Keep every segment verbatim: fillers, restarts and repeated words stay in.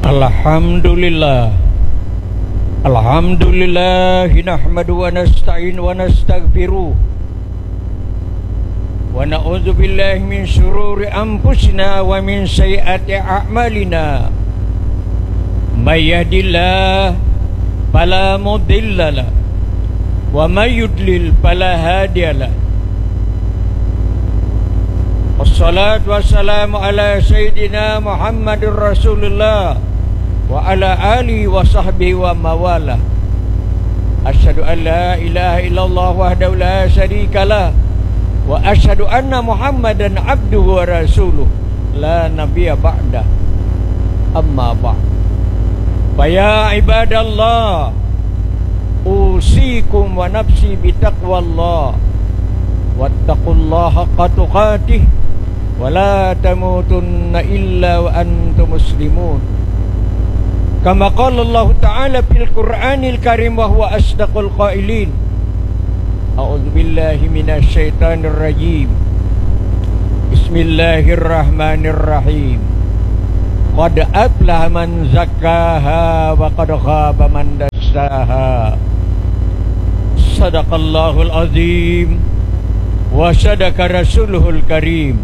Alhamdulillah Alhamdulillah nahmadu wa nasta'in wa nastaghfiruh wa na'udzu billahi min syururi anfusina wa min sayyiati a'malina may yahdihillahu fala mudhillalah wa may yudlil fala hadiyalah. Wassalatu wassalamu ala sayyidina Muhammadur Rasulullah wa ala alihi wa sahbihi wa mawala. Asyhadu an la ilaha illallah wahdahu la syarikalah wa asyhadu anna Muhammadan abduhu wa rasuluh la nabiyya ba'da. Amma ba'd. Fa ya ibadallah usikum wa nafsi bi taqwallah wattaqullaha haqqa tuqatih wa la tamutunna illa wa antum muslimun. Kama qala Allah Ta'ala fil Qur'anil Karim wa huwa asdaqul qailin. A'udzu billahi minasy syaithanir rajim. Bismillahirrahmanirrahim. Qad aflaha man zakkaha wa qad khaba man dassaha. Sadaqallahul azim wa sadaqa rasuluhul karim.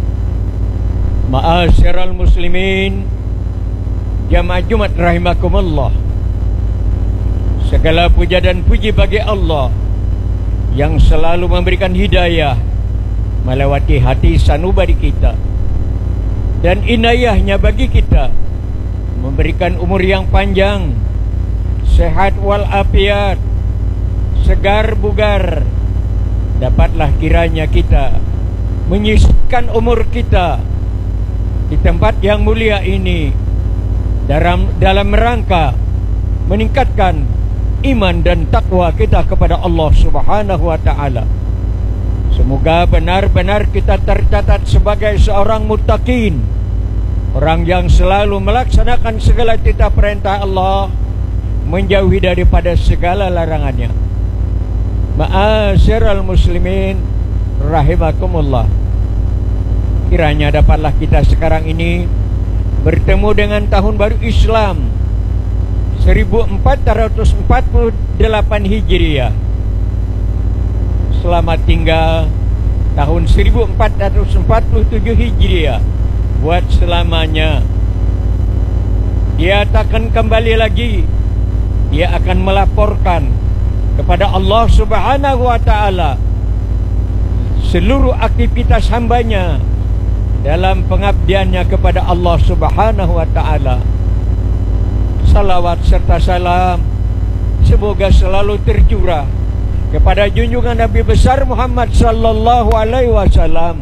Ma'asyiral muslimin, jamaah Jumat rahimakumullah. Segala puja dan puji bagi Allah yang selalu memberikan hidayah melewati hati sanubari kita, dan inayahnya bagi kita memberikan umur yang panjang, sehat walafiat, segar bugar. Dapatlah kiranya kita menyisihkan umur kita di tempat yang mulia ini dalam dalam rangka meningkatkan iman dan takwa kita kepada Allah Subhanahu wa taala. Semoga benar-benar kita tercatat sebagai seorang muttaqin, orang yang selalu melaksanakan segala titah perintah Allah, menjauhi daripada segala larangannya. Ma'asyiral muslimin rahimakumullah. Kiranya dapatlah kita sekarang ini bertemu dengan tahun baru Islam seribu empat ratus empat puluh delapan Hijriah. Selamat tinggal tahun seribu empat ratus empat puluh tujuh Hijriah buat selamanya. Dia takkan kembali lagi. Dia akan melaporkan kepada Allah Subhanahu wa taala seluruh aktivitas hambanya dalam pengabdiannya kepada Allah Subhanahu wa taala. Salawat serta salam semoga selalu tercurah kepada junjungan Nabi besar Muhammad sallallahu alaihi wasallam,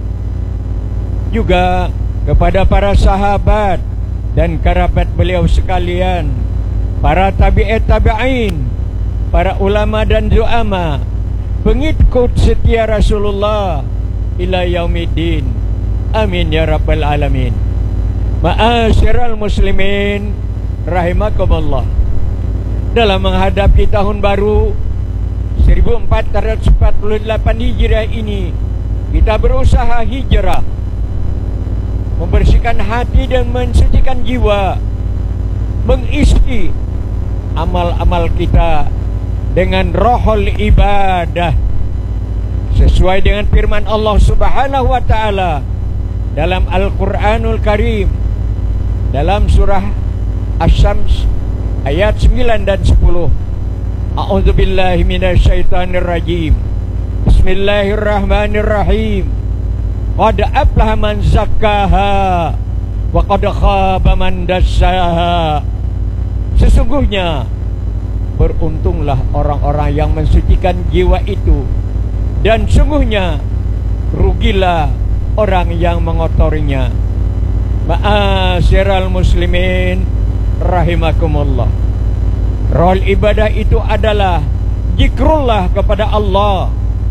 juga kepada para sahabat dan kerabat beliau sekalian, para tabi'at tabi'in, para ulama dan du'ama, pengikut setia Rasulullah ila yaumiddin. Amin ya rabbal alamin. Ma'asyiral muslimin rahimakumullah. Dalam menghadapi tahun baru seribu empat ratus empat puluh delapan Hijriah ini, kita berusaha hijrah, membersihkan hati dan mensucikan jiwa, mengisi amal-amal kita dengan rohul ibadah sesuai dengan firman Allah Subhanahu wa taala dalam Al-Quranul Karim, dalam surah Asy-Syams ayat sembilan dan sepuluh. A'udzu billahi minasy syaithanir rajim. Bismillahirrahmanirrahim. Qad aflaha man zakkaha wa qad khaba man dassaha. Sesungguhnya beruntunglah orang-orang yang mensucikan jiwa itu, dan sungguhnya rugilah orang yang mengotorinya. Ma'asyiral muslimin rahimakumullah. Rol ibadah itu adalah zikrullah kepada Allah.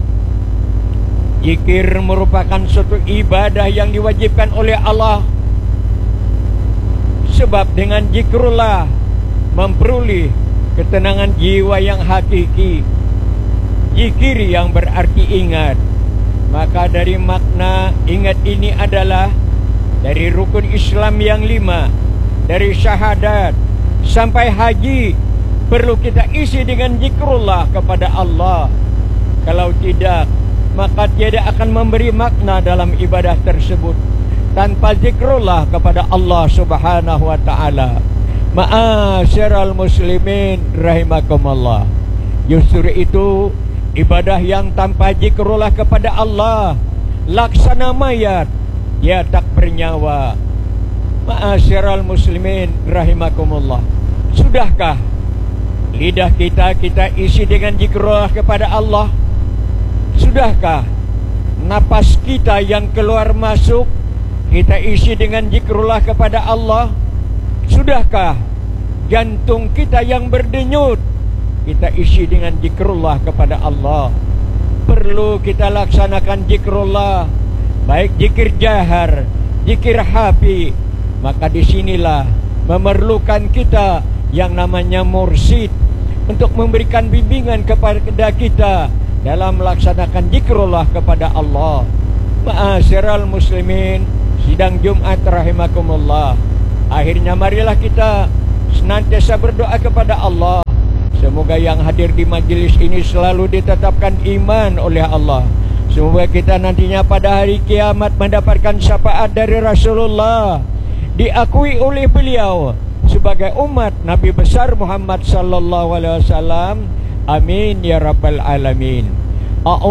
Zikir merupakan suatu ibadah yang diwajibkan oleh Allah, sebab dengan zikrullah memperoleh ketenangan jiwa yang hakiki. Zikir yang berarti ingat. Maka dari makna ingat ini adalah dari rukun Islam yang lima, dari syahadat sampai haji perlu kita isi dengan zikrullah kepada Allah. Kalau tidak, maka tiada akan memberi makna dalam ibadah tersebut tanpa zikrullah kepada Allah Subhanahu wa taala. Ma'asyiral muslimin rahimakumullah. Justru itu ibadah yang tanpa zikrullah kepada Allah laksana mayat, dia tak bernyawa. Ma'asyiral muslimin rahimakumullah. Sudahkah lidah kita kita isi dengan zikrullah kepada Allah? Sudahkah napas kita yang keluar masuk kita isi dengan zikrullah kepada Allah? Sudahkah jantung kita yang berdenyut kita isi dengan zikrullah kepada Allah? Perlu kita laksanakan zikrullah, baik zikir jahar, zikir hafi. Maka disinilah memerlukan kita yang namanya mursyid untuk memberikan bimbingan kepada kita dalam melaksanakan zikrullah kepada Allah. Ma'asyiral muslimin, sidang Jumat rahimakumullah. Akhirnya marilah kita senantiasa berdoa kepada Allah. Semoga yang hadir di majlis ini selalu ditetapkan iman oleh Allah. Semoga kita nantinya pada hari kiamat mendapatkan syafaat dari Rasulullah, diakui oleh beliau sebagai umat Nabi besar Muhammad sallallahu alaihi wasallam. Amin ya rabbal alamin.